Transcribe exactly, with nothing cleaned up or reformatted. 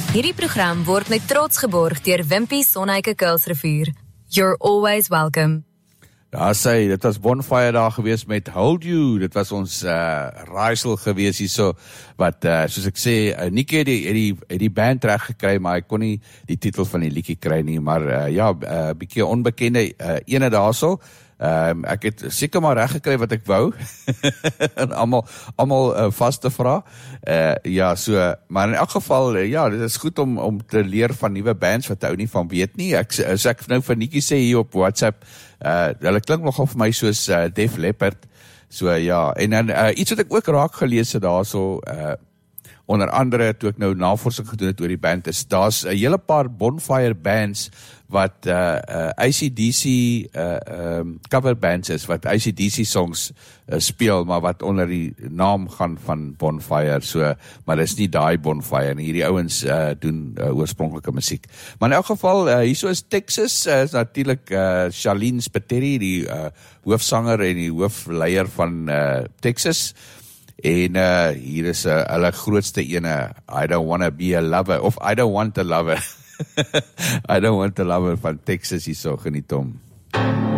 Hierdie program word met trots geborg deur Wimpy Sonhuike Kuilsrivier. You're always welcome. Ja, sê, dit was bonfire daar gewees met Hold You, dit was ons uh, raaisel gewees hierso, wat, uh, soos ek sê, uh, Nikki het die, het die, het die band reg gekry, maar ek kon nie die titel van die liedjie kry nie, maar uh, ja, uh, bykie onbekende uh, ene daarso, Um, ek het seker maar reg gekry wat ek wou, en allemaal, allemaal uh, vast te vra, uh, ja, so, maar in elk geval, uh, ja, dit is goed om, om te leer van nuwe bands, wat ou nie van weet nie, ek, as ek nou vir Nikki sê hier op WhatsApp, uh, hulle klink nogal vir my soos uh, Def Leppard, so ja, en dan uh, iets wat ek ook raak gelees het daar so, uh, onder andere, toe ek nou navorsing gedoen het oor die band, is daar's 'n hele paar bonfire bands wat uh, uh, A C D C uh, um, cover bands is, wat A C D C songs uh, speel, maar wat onder die naam gaan van bonfire, so, maar dis nie daai bonfire nie, hierdie ouens uh, doen uh, oorspronklike musiek. Maar in elk geval, uh, hierso is Texas, uh, is natuurlijk uh, Charlene Spiteri, die uh, hoofsanger en die hoofleier van uh, Texas, en uh, hier is uh, hulle grootste ene, I don't wanna be a lover, of I don't want a lover. I don't want a lover van Texas hierso, geniet hom.